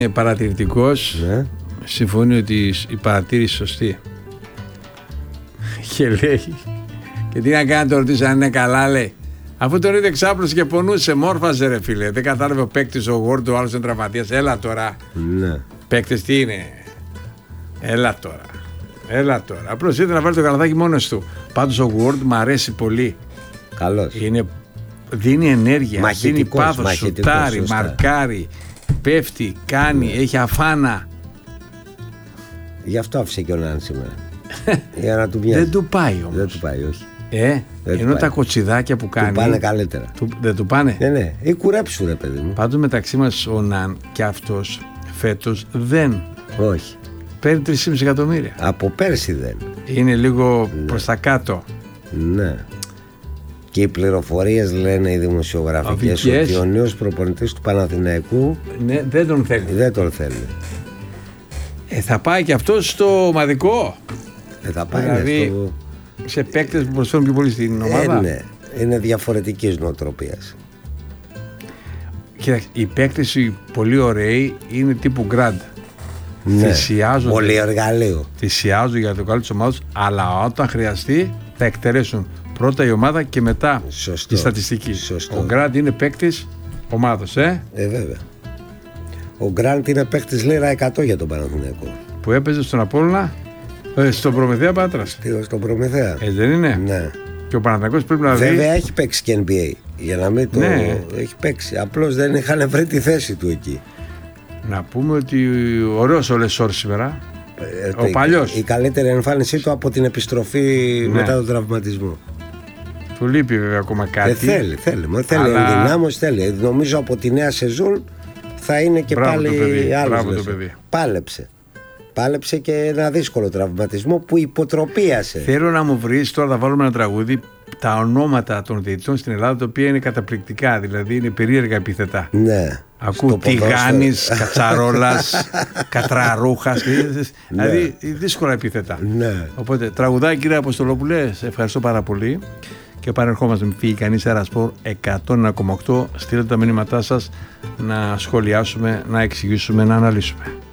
είναι παρατηρητικός, Ναι. συμφωνεί ότι η παρατήρηση σωστή. Και λέει, και τι να κάνει το ρωτήσει αν είναι καλά, λέει. Αφού τον είδε ξάπλωσε και πονούσε, μόρφαζε ρε φίλε. Δεν κατάλαβε ο παίκτης ο Ward, ο άλλος είναι τραυματίας. Έλα τώρα. Ναι. Παίκτης τι είναι. Έλα τώρα. Έλα τώρα. Απλώς ήθελε να βάλει το καλαθάκι μόνος του. Πάντως ο Ward μου αρέσει πολύ. Καλός. Δίνει ενέργεια, Μαχητικός, δίνει πάθος, μαχητικός, σουτάρει, σωστά. μαρκάρει, πέφτει, κάνει, έχει αφάνα. Γι' αυτό άφησε και ο Νάν σήμερα. Για να του μοιάζει. Δεν του πάει όμως. Δεν του πάει, όχι. Δεν Ενώ του τα πάει. κοτσιδάκια που κάνει. Του πάνε καλύτερα. Δεν του πάνε. Ναι. Ή κουρέψου ρε παιδί μου. Πάντως μεταξύ μας ο Ναν και αυτός φέτος δεν Όχι. παίρνει 3,5 εκατομμύρια. Από πέρσι δεν. Είναι λίγο προς τα κάτω. Ναι. Και οι πληροφορίες λένε οι δημοσιογραφικές Οδικές. ότι ο νέος προπονητής του Παναθηναϊκού Ναι, δεν τον θέλει. δεν τον θέλει. Θα πάει και αυτός στο ομαδικό. Θα πάει Δηλαδή, στο... σε παίκτες που προσφέρουν πιο πολύ στην ομάδα. Ναι. Είναι διαφορετικής νοοτροπίας. Κοίταξε, οι παίκτες οι πολύ ωραίοι είναι τύπου Grand. Ναι. Θυσιάζονται. Πολύ εργαλείο. Θυσιάζονται για το καλό της ομάδας, αλλά όταν χρειαστεί θα εκτελέσουν πρώτα η ομάδα και μετά Σωστό. η στατιστική. Σωστό. Ο Grand είναι παίκτης ομάδος, Βέβαια. Ο Γκραντ είναι παίκτης λίρα 100 για τον Παναθηναϊκό. που έπαιζε στον Απόλλωνα, στον Προμηθέα Πάτρας. Στον Προμηθέα. Δεν είναι. Ναι. Και ο Παναθηναϊκός πρέπει να δει. Βέβαια έχει παίξει και NBA. Για να μην το. Ναι. Έχει παίξει. Απλώς δεν είχαν βρει τη θέση του εκεί. Να πούμε ότι ωραίος ο Λεσόρ σήμερα. Ο παλιός. Η καλύτερη εμφάνισή του από την επιστροφή μετά τον τραυματισμό. Του λείπει βέβαια ακόμα κάτι. Θέλει Αλλά... ενδυνάμωση, θέλει. Νομίζω από τη νέα σεζόν θα είναι και Μπράβο πάλι το παιδί, άλλος. μπράβο το παιδί. Πάλεψε και ένα δύσκολο τραυματισμό που υποτροπίασε. Θέλω να μου βρεις, τώρα θα βάλουμε ένα τραγούδι, τα ονόματα των διαιτητών στην Ελλάδα, τα οποία είναι καταπληκτικά, δηλαδή είναι περίεργα επίθετα. Ναι. Ακούω Τιγάνης, Κατσαρόλας, Κατραρούχας, δηλαδή δύσκολα επίθετα. Ναι. Οπότε τραγουδάκι κύριε Αποστολόπουλε, σε ευχαριστώ πάρα πολύ και επανερχόμαστε με Φύγει Κανείς Αερασπορ 101,8. Στείλτε τα μηνύματά σας να σχολιάσουμε, να εξηγήσουμε, να αναλύσουμε.